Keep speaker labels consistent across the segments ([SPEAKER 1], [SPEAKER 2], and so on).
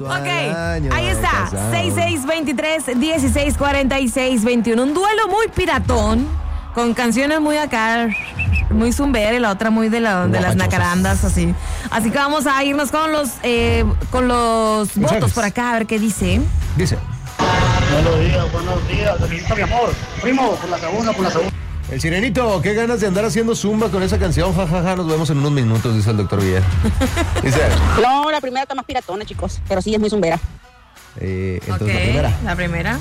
[SPEAKER 1] Ok, ahí está. 6623-1646-21. Un duelo muy piratón, con canciones muy acá, muy zumbera, y la otra muy de las nacarandas, así. Así que vamos a irnos con los votos por acá, a ver qué dice.
[SPEAKER 2] Dice.
[SPEAKER 3] Buenos días, Danielita, mi amor. Primo, por la segunda.
[SPEAKER 2] El Sirenito, qué ganas de andar haciendo zumba con esa canción, jajaja, nos vemos en unos minutos, dice el doctor Villar. Dice.
[SPEAKER 4] No, la primera está más piratona, chicos, pero sí es muy zumbera.
[SPEAKER 2] Entonces
[SPEAKER 1] Okay,
[SPEAKER 2] la primera.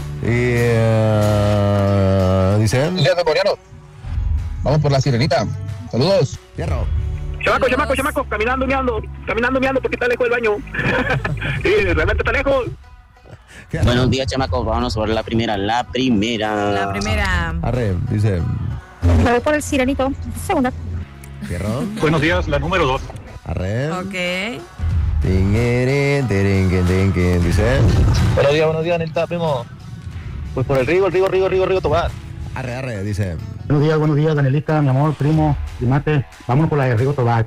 [SPEAKER 2] Dice.
[SPEAKER 5] Coreano. Vamos por la Sirenita. Saludos.
[SPEAKER 2] Fierro.
[SPEAKER 3] Chamaco, caminando meando, porque está lejos del baño. Sí, realmente está lejos.
[SPEAKER 4] Buenos días, chamacos, vámonos por la primera.
[SPEAKER 1] La primera.
[SPEAKER 2] Arre, dice.
[SPEAKER 6] Me voy por el Sirenito. Segunda.
[SPEAKER 2] Fierro.
[SPEAKER 3] Buenos días, la número 2.
[SPEAKER 2] Arre.
[SPEAKER 1] Ok.
[SPEAKER 2] Dice.
[SPEAKER 5] Buenos días, Anita, primo. Pues por el Rigo Tobar.
[SPEAKER 2] Arre, dice.
[SPEAKER 3] Buenos días, Danielita, mi amor, primo, primate. Vámonos por la de Rigo Tobar.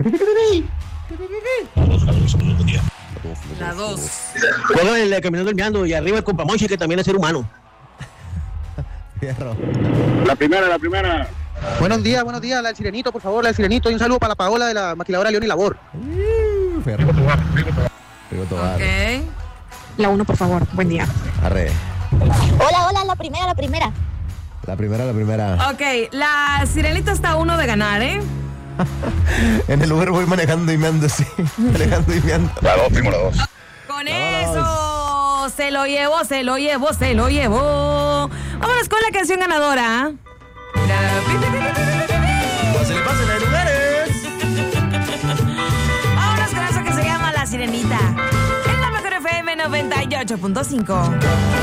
[SPEAKER 1] La 2.
[SPEAKER 4] Luego el caminando el meando y arriba el compamonche, que también es ser humano.
[SPEAKER 2] Fierro.
[SPEAKER 3] La primera.
[SPEAKER 7] Buenos días, el Sirenito, por favor, el Sirenito. Y un saludo para la Paola de la maquiladora León y Labor.
[SPEAKER 2] Fierro. Rigo Tobar.
[SPEAKER 1] Ok.
[SPEAKER 6] La 1, por favor. Buen día.
[SPEAKER 2] Arre.
[SPEAKER 8] Hola, la primera.
[SPEAKER 2] La primera.
[SPEAKER 1] Ok, la Sirenita está a 1 de ganar, ¿eh?
[SPEAKER 2] En el Uber voy manejando y meando, sí. Manejando y meando.
[SPEAKER 5] La 2, primo, la 2.
[SPEAKER 1] Con eso, se lo llevó. Vámonos con la canción ganadora.
[SPEAKER 2] No se le pasen a lugares.
[SPEAKER 1] Vámonos con eso que se llama La Sirenita. En la mejor FM 98.5.